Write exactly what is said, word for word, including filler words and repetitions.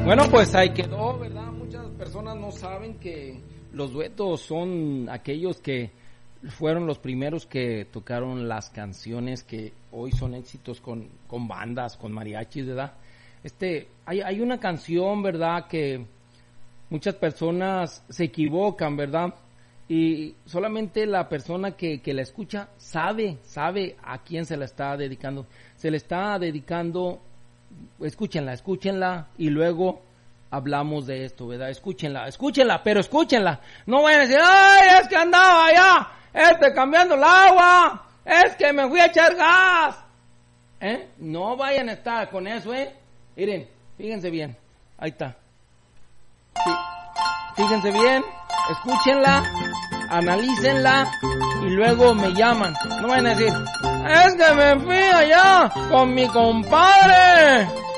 Bueno, pues ahí quedó, ¿verdad? Muchas personas no saben que los duetos son aquellos que fueron los primeros que tocaron las canciones que hoy son éxitos con, con bandas, con mariachis, ¿verdad? Este, hay, hay una canción, ¿verdad? Que muchas personas se equivocan, ¿verdad? Y solamente la persona que, que la escucha sabe, sabe a quién se la está dedicando. Se le está dedicando, escúchenla, escúchenla y luego hablamos de esto, ¿verdad? Escúchenla, escúchenla, pero escúchenla. No vayan a decir, ¡ay, es que andaba allá, este, cambiando el agua! ¡Es que me fui a echar gas! ¿Eh? No vayan a estar con eso, ¿eh? Miren, fíjense bien, ahí está. Sí. Fíjense bien, escúchenla, analícenla y luego me llaman. No vayan a decir, es que me fui allá con mi compadre